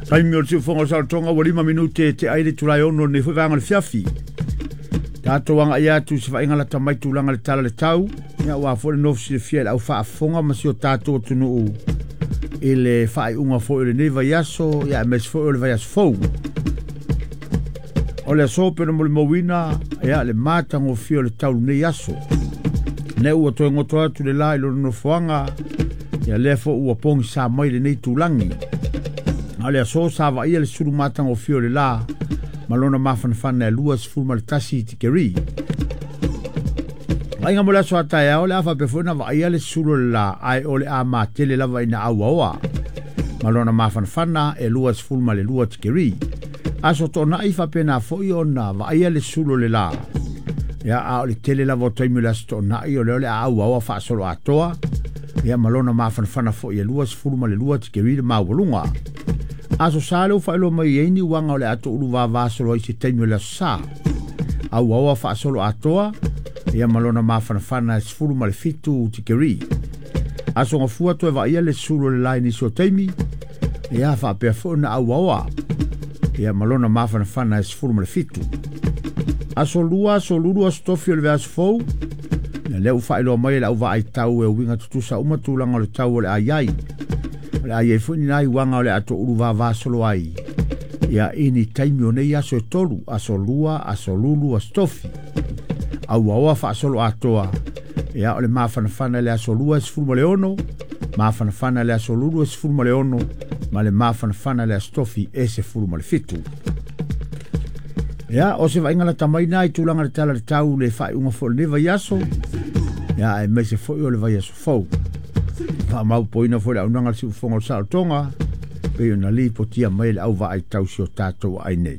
Taimi o le fonga sa tonga wa 5 minute te aile tulai ono ne fuanga le fiafi. Tato wanga ia tu se vainga la tamai tulanga le tala le tau. Ya wa fo le nofsi le fiel au fa fonga masio tato tunu ele fai unga fo le neva yaso ya mes fo le vayas fo. Ole so pero mo mowina ya le mata ngo fio le tau ne yaso. Ne ua to ngoto atu le lai lo no foanga ya le fo ua pong sa mai le nei tulangi. Ale so sa va ia le suru mata ngo fio le la malona mafan fan e luas fulma le tasi tikeri. Ainga mola so ata ya ole afa pe fona va ia le suru la ai ole a ma tele la va ina awa malona mafan fana e luas fulma le luas tikeri. Aso tona ifa pena fo iona va ia le suru le la ya a ole tele la vo toimi la sto na i ole a awa fa solo atoa ya malona mafan fana fo ia luas fulma le luas tikeri ma volunga. Aso salo fa lo mai ni wanga ole ato ulu va solo i se teimi la sa. Au fa solo atoa ia malona mafana fana sfulu mal fitu tikeri. Aso nga fua to va ia le sulu le line so teimi. Ia fa pe fona au ia malona mafana fana sfulu mal fitu. Aso lua so lulu stofio le vas fo. Na le fa lo mai la va ai tau e winga tutusa uma tulanga le tau le ai. Ai funi nai wanga ole ato ulu va solo ai. Ia ini taimi o nei aso tolu, aso lua, aso lulu, astofi. Au fa solo atoa. Ia ole mafana le aso lua sfulma le ono, mafana le aso lulu sfulma le ono, ma le mafana le astofi ese fulma le fitu. Ia o se va ingala tamai nai tulanga le tala le tau le fai unga fo le neva yaso. Ia e mese fo o le vai yaso fau. Fa mau poina fo le aunanga si ufonga o sa tonga. Peo na li po tia mai le au va ai tau si o tatou ai nei.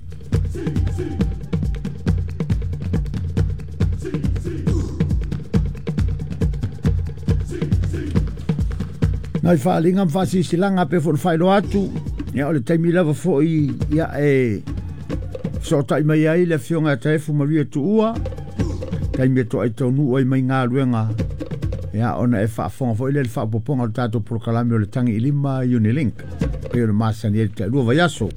Nai fa linga mfa si silanga pe fo fai lo atu. Ia o le taimi lava fo i ia e so tai mai ai le fionga te fu maria tu ua. Taimi to ai tonu ai mai ngā ruenga. Ia ona e fa fonga fo ile le fa poponga o tatou prokalami o le tangi ilima Unilink. Peo le masani e te lua vayaso.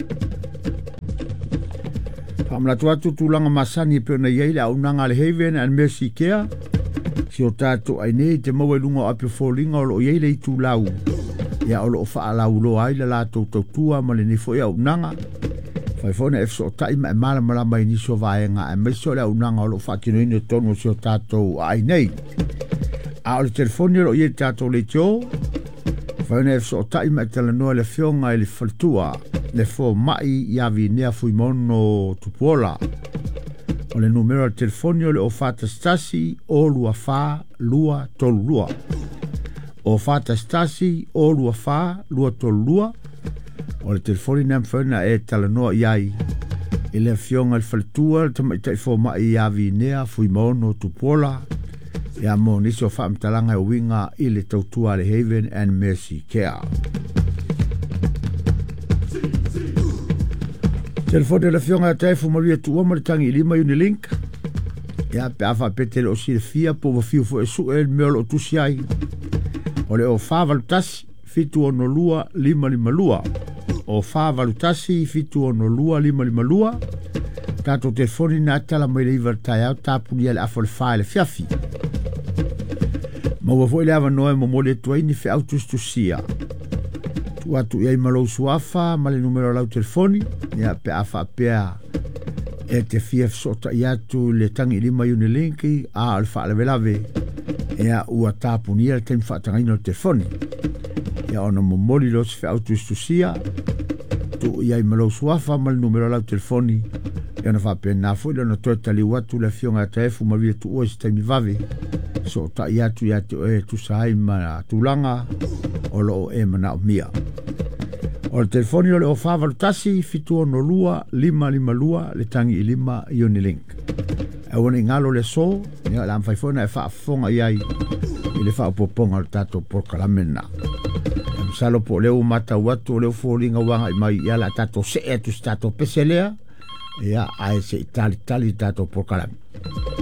Pamla tuatu tulanga masani peo na iaile au nanga le Haven and Mercy Care. Si o tatou ai nei te maua lunga apio fōlinga o lo iaile i tu lau. Ia o lo faa lau lo aile la tautua ma le nifo ia au nanga. Fai fona e fso tai ma e mala malama i niso vaenga e meso le au nanga o lo faa kino ino tonu si o tatou ai nei. A o le telefoni o lo iaile tatou le tio. Fai so tai ma tala noa le fionga i le faltua le fo mai iavi nea fui mono tupuola. O le numero al telefonio le ofata stasi o lua fa lua tolu lua. Ofata stasi o lua fa lua tolu lua. O le telefoni nem fana e tala noa iai. I le fionga le faltua le tamaitai fo mai iavi nea fui mono tupuola. Ia mo nisi o whaamtalanga o winga i le tautua le Haven and Mercy Care. Telefone la fionga te fu maria tua ma le tangi ilima Unilink. Ia pe afa pete le o si le fia po wa fiu fo e su e meo lo tusi ai. O le o fa valutasi fitu ono lua lima lua. O fa valutasi fitu ono lua lima lua. Tato telefoni na tala mai le ivartai au tapuni ele afo le fa le fiafi. Ma ua foi leava noe mo mole tuai ni fe autostusia. Tu atu iai malou suafa ma le numero lau telefoni. Ia pe afa pea e te fief sota i atu le tangi lima Unilinki a alfa lave. Ia ua tapunia le taimi whaatangaina o telefoni. Ia ona mo moli los fe autostusia. Tu iai malou suafa ma le numero lau telefoni. Ia na whapea na foi le na toi tali watu le fionga taefu ma via tu ua si taimi vave. So ta iatu e tu sai ma tulanga o lo e mana o mia. O le telefoni o le o whavalutasi fitu ono lua lima lua le tangi i lima Unilink. E wana ingalo le so, nia la mwhaifona e whaafonga iai i le whaapoponga o tato porkalamena. E msalo po leo mata watu leo fōlinga wanga i mai ia la tato se e tu stato peselea ia ae se itali tato porkalame.